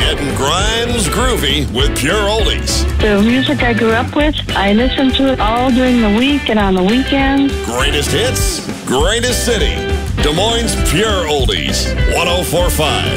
Getting Grimes groovy with pure oldies. The music I grew up with, I listen to it all during the week and on the weekends. Greatest hits, greatest city. Des Moines Pure Oldies, 104.5.